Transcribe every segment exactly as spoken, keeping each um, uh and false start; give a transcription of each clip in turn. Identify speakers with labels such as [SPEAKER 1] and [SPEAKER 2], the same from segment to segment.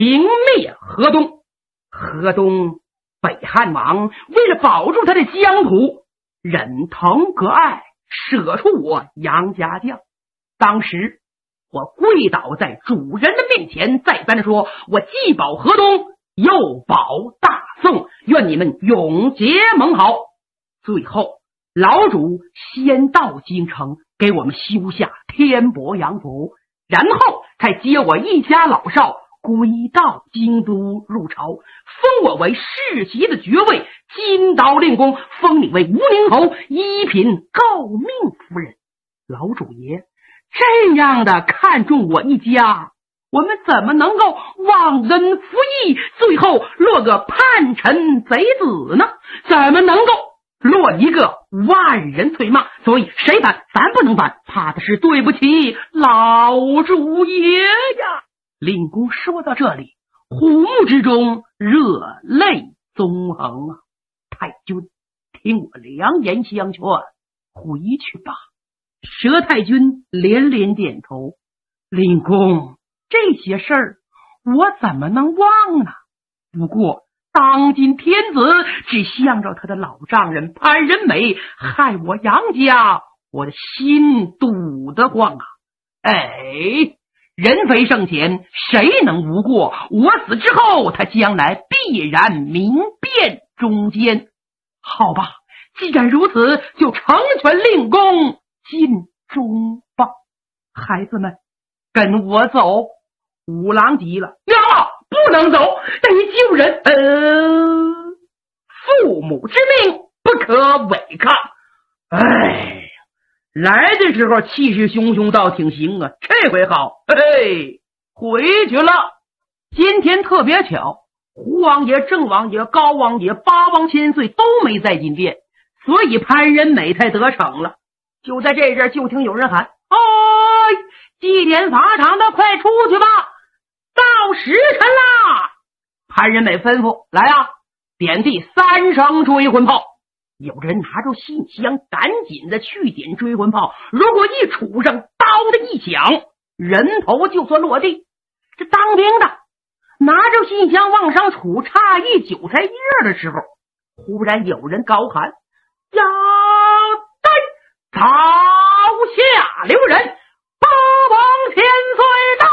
[SPEAKER 1] 平灭河东。河东北汉王为了保住他的疆土，忍疼割爱，舍出我杨家将。当时我跪倒在主人的面前，再三的说，我既保河东，又保大宋，愿你们永结盟好。最后老主先到京城，给我们修下天伯阳府，然后才接我一家老少归到京都入朝，封我为世袭的爵位，金刀令公，封你为吴宁侯，一品诰命夫人。老主爷这样的看重我一家，我们怎么能够忘恩负义，最后落个叛臣贼子呢？怎么能够落一个万人催骂？所以谁反咱不能反，怕的是对不起老主爷呀。令公说到这里，虎目之中热泪纵横啊！太君，听我良言相劝，回去吧。佘太君连连点头。令公，这些事儿我怎么能忘呢？不过当今天子只向着他的老丈人潘仁美，害我杨家，我的心堵得慌啊！哎，人非圣贤，谁能无过？我死之后，他将来必然明辨中间。好吧，既然如此，就成全令公尽忠吧。孩子们，跟我走。五郎急了，娘啊，不能走，得救人。呃，父母之命不可违抗。哎，来的时候气势汹汹，倒挺行啊，这回好，嘿，回去了。今天特别巧，胡王爷、郑王爷、高王爷、八王千岁都没在金殿，所以潘仁美才得逞了。就在这阵，就听有人喊：“哎，祭典法场的，快出去吧！到时辰啦！”潘仁美吩咐：“来啊，点第三声追魂炮。”有人拿着信箱，赶紧的去点追魂炮。如果一杵上，刀的一响，人头就算落地。这当兵的拿着信箱往上杵，差一韭菜叶的时候，忽然有人高喊：“要带朝下留人，八王千岁到！”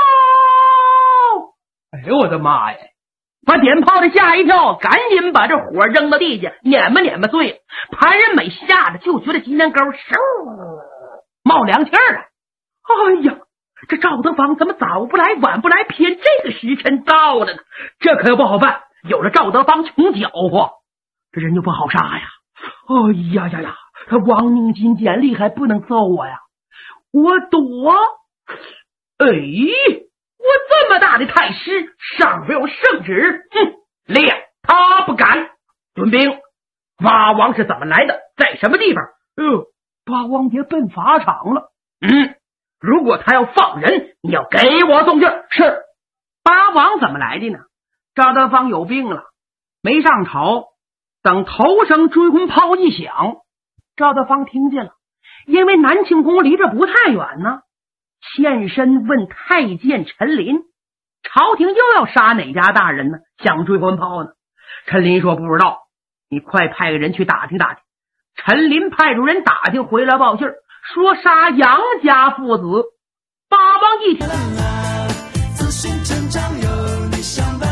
[SPEAKER 1] 哎呦我的妈呀！把点炮的吓一跳，赶紧把这火扔到地下，碾吧碾吧碎了。潘仁美吓得就觉得脊梁沟嗖冒凉气儿了。哎呀，这赵德芳怎么早不来晚不来，偏这个时辰到了呢？这可不好办，有了赵德芳穷搅和，这人就不好杀呀。哎呀呀呀，他亡命金简历还不能揍我呀，我躲。哎，我这么大的太师，上没有圣旨，哼，烈他不敢。遵兵，八王是怎么来的，在什么地方？呃，八王爷奔法场了。嗯，如果他要放人，你要给我送去。是。八王怎么来的呢？赵德芳有病了，没上朝，等头声追魂炮一响，赵德芳听见了，因为南庆宫离这不太远呢，现身问太监陈琳，朝廷又要杀哪家大人呢？想追魂炮呢？陈琳说不知道，你快派个人去打听打听。陈琳派出人打听回来报信，说杀杨家父子。八王一听，自信成长有你相伴，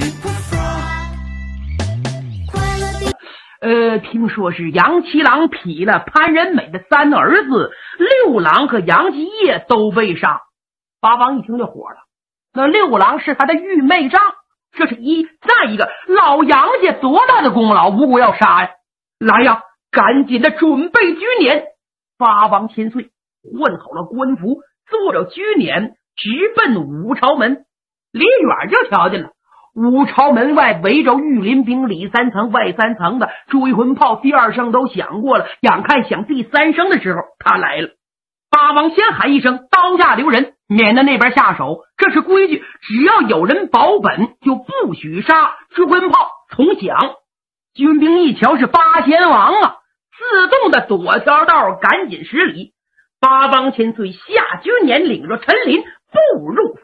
[SPEAKER 1] 呃，听说是杨七郎劈了潘仁美的三儿子，六郎和杨继业都被杀。八王一听就火了，那六郎是他的御妹丈，这是一；再一个，老杨家多大的功劳，无故要杀呀？来呀，赶紧的准备军撵。八王千岁换好了官服，坐着军撵，直奔武朝门。离远就瞧见了，武朝门外围着御林兵，里三层外三层的，追魂炮第二声都响过了，眼看响第三声的时候，他来了。八王先喊一声刀下留人，免得那边下手，这是规矩，只要有人保本就不许杀。追魂炮从响，军兵一瞧是八仙王啊，自动的躲条道，赶紧施礼。八王千岁下军撵，领着陈琳步入